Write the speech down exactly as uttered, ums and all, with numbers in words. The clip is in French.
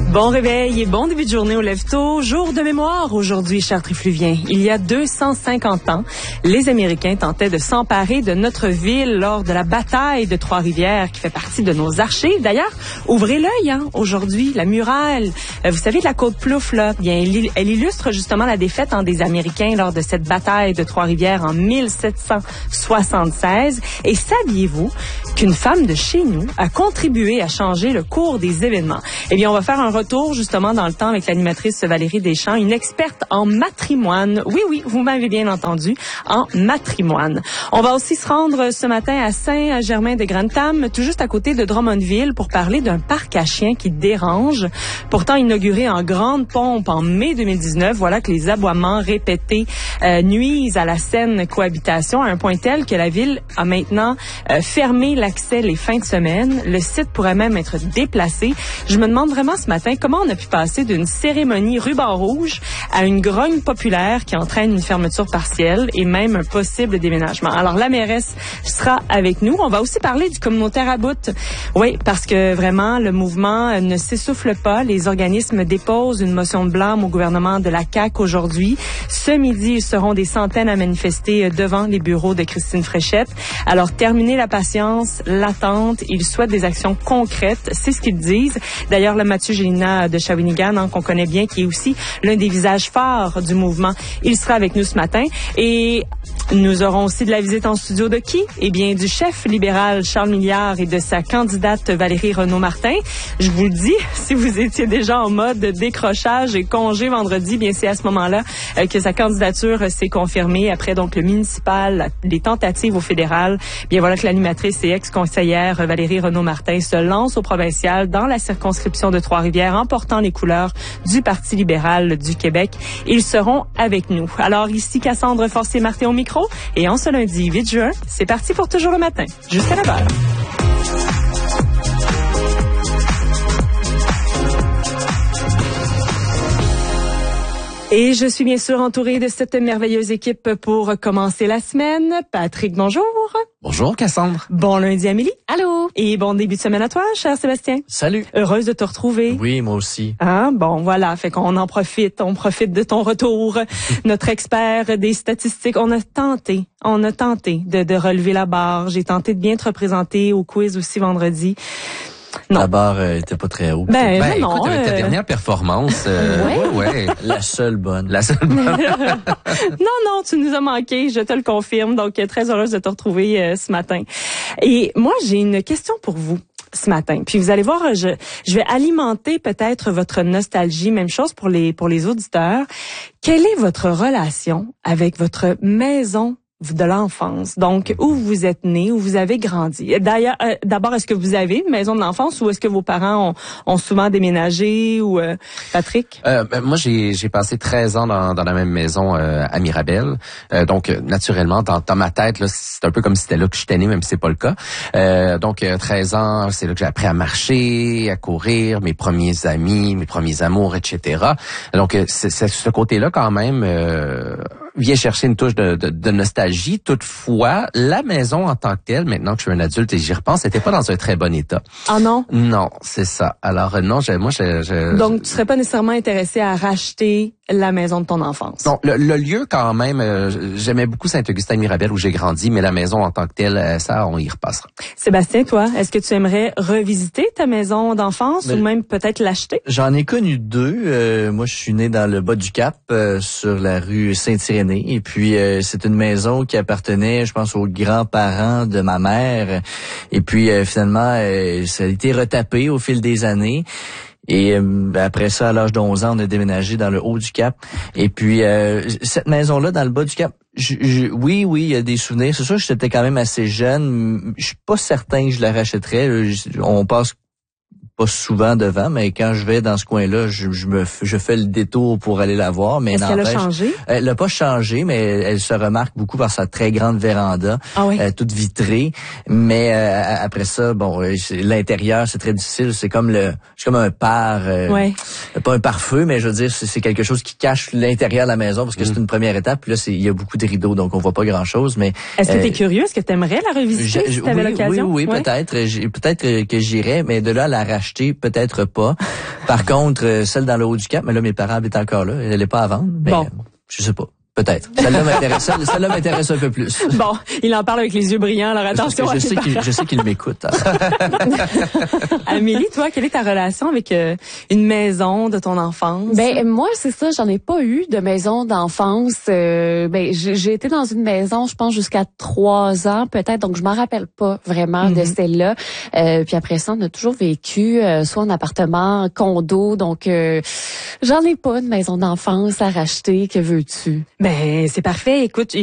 Bon réveil et bon début de journée au lève-tôt. Jour de mémoire aujourd'hui, chers trifluviens. Il y a deux cent cinquante ans, les Américains tentaient de s'emparer de notre ville lors de la bataille de Trois-Rivières qui fait partie de nos archives. D'ailleurs, ouvrez l'œil, hein, aujourd'hui, la muraille, euh, vous savez, de la côte Plouffe, là, bien, elle, elle illustre justement la défaite hein, des Américains lors de cette bataille de Trois-Rivières en mille sept cent soixante-seize. Et saviez-vous qu'une femme de chez nous a contribué à changer le cours des événements? Eh bien, on va faire un retour justement dans le temps avec l'animatrice Valérie Deschamps, une experte en matrimoine. Oui, oui, vous m'avez bien entendu, en matrimoine. On va aussi se rendre ce matin à Saint-Germain-de-Grantham, tout juste à côté de Drummondville, pour parler d'un parc à chiens qui dérange. Pourtant inauguré en grande pompe en mai deux mille dix-neuf, voilà que les aboiements répétés euh, nuisent à la saine cohabitation à un point tel que la ville a maintenant euh, fermé l'accès les fins de semaine. Le site pourrait même être déplacé. Je me demande vraiment ce matin comment on a pu passer d'une cérémonie ruban rouge à une grogne populaire qui entraîne une fermeture partielle et même un possible déménagement. Alors, la mairesse sera avec nous. On va aussi parler du communautaire à bout. Oui, parce que vraiment, le mouvement ne s'essouffle pas. Les organismes déposent une motion de blâme au gouvernement de la C A Q aujourd'hui. Ce midi, ils seront des centaines à manifester devant les bureaux de Christine Fréchette. Alors, terminez la patience, l'attente. Ils souhaitent des actions concrètes. C'est ce qu'ils disent. D'ailleurs, le Mathieu Gélina de Shawinigan, hein, qu'on connaît bien, qui est aussi l'un des visages forts du mouvement, il sera avec nous ce matin. Et nous aurons aussi de la visite en studio de qui? Eh bien, du chef libéral Charles Milliard et de sa candidate Valérie Renaud-Martin. Je vous le dis, si vous étiez déjà en mode décrochage et congé vendredi, bien c'est à ce moment-là euh, que sa candidature s'est confirmée après donc le municipal, les tentatives au fédéral. Bien voilà que l'animatrice et ex-conseillère Valérie Renaud-Martin se lance au provincial dans la circonscription de Trois-Rivières en portant les couleurs du Parti libéral du Québec. Ils seront avec nous. Alors ici Cassandre Forcé-Martin au micro et en ce lundi huit juin, c'est parti pour toujours le matin, jusqu'à neuf heures. Et je suis bien sûr entourée de cette merveilleuse équipe pour commencer la semaine. Patrick, bonjour. Bonjour Cassandre. Bon lundi Amélie. Allô. Et bon début de semaine à toi, cher Sébastien. Salut. Heureuse de te retrouver. Oui, moi aussi. Hein? Bon, voilà, fait qu'on en profite, on profite de ton retour. Notre expert des statistiques, on a tenté, on a tenté de, de relever la barre. J'ai tenté de bien te représenter au quiz aussi vendredi. Non. La barre euh, était pas très haute. Ben, Ben, non, écoute, avec ta euh... dernière performance, euh, ouais. ouais, ouais. La seule bonne. La seule bonne. non, non, tu nous as manqué, je te le confirme. Donc, très heureuse de te retrouver euh, ce matin. Et moi, j'ai une question pour vous ce matin. Puis vous allez voir, je, je vais alimenter peut-être votre nostalgie. Même chose pour les, pour les auditeurs. Quelle est votre relation avec votre maison de l'enfance? Donc, où vous êtes né, où vous avez grandi. D'ailleurs, euh, d'abord, est-ce que vous avez une maison de l'enfance ou est-ce que vos parents ont, ont souvent déménagé ou euh, Patrick? Euh, ben, moi, j'ai, j'ai passé treize ans dans, dans la même maison euh, à Mirabel. Euh, donc, euh, naturellement, dans, dans ma tête, là, c'est un peu comme si c'était là que j'étais né, même si c'est pas le cas. Euh, donc, euh, treize ans, c'est là que j'ai appris à marcher, à courir, mes premiers amis, mes premiers amours, et cetera. Donc, euh, c'est, c'est ce côté-là quand même euh, vient chercher une touche de, de, de nostalgie. Toutefois, la maison en tant que telle, maintenant que je suis un adulte et j'y repense, n'était pas dans un très bon état. Ah non? Non, c'est ça. Alors euh, non, je, moi, je, je... Donc, tu serais pas nécessairement intéressé à racheter la maison de ton enfance? Non, le, le lieu quand même, euh, j'aimais beaucoup Saint-Augustin-Mirabel où j'ai grandi, mais la maison en tant que telle, euh, ça, on y repassera. Sébastien, toi, est-ce que tu aimerais revisiter ta maison d'enfance mais ou même peut-être l'acheter? J'en ai connu deux. Euh, moi, je suis né dans le bas du Cap, euh, sur la rue Saint-Irénée, et puis euh, c'est une maison qui appartenait, je pense, aux grands-parents de ma mère. Et puis, euh, finalement, euh, ça a été retapé au fil des années. Et euh, après ça, à l'âge de onze ans, on a déménagé dans le haut du Cap. Et puis, euh, cette maison-là, dans le bas du Cap, je, je, oui, oui, il y a des souvenirs. C'est sûr que j'étais quand même assez jeune. Je suis pas certain que je la rachèterais. On passe pas souvent devant, mais quand je vais dans ce coin-là, je, je me je fais le détour pour aller la voir. Mais est-ce qu'elle a changé? Elle n'a pas changé, mais elle, elle se remarque beaucoup par sa très grande véranda, ah oui. euh, toute vitrée. Mais euh, après ça, bon, l'intérieur c'est très difficile. C'est comme le, c'est comme un pare, euh, ouais. pas un pare-feu, mais je veux dire, c'est, c'est quelque chose qui cache l'intérieur de la maison parce que mmh. c'est une première étape. Puis là, c'est, il y a beaucoup de rideaux, donc on voit pas grand-chose. Mais est-ce que euh, t'es curieux? Est-ce que t'aimerais la revisiter je, si t'avais oui, l'occasion? Oui, oui, oui, ouais. peut-être. Peut-être que j'irais, mais de là à la racheter. racheter, peut-être pas. Par contre, euh, celle dans le Haut-du-Cap, mais là, mes parents habitent encore là. Elle est pas à vendre. Ben, bon. Je sais pas. Peut-être. Celle-là m'intéresse, celle, celle-là m'intéresse un peu plus. Bon, il en parle avec les yeux brillants, alors attention je, à je sais qu'il, je sais qu'il m'écoute. Amélie, toi, quelle est ta relation avec euh, une maison de ton enfance? Ben moi, c'est ça, j'en ai pas eu de maison d'enfance. Euh, ben j'ai, j'ai été dans une maison, je pense jusqu'à trois ans peut-être, donc je m'en rappelle pas vraiment mm-hmm. de celle-là. Euh, puis après ça, on a toujours vécu euh, soit en appartement, en condo, donc euh, j'en ai pas de maison d'enfance à racheter. Que veux-tu? Ben c'est parfait. Écoute,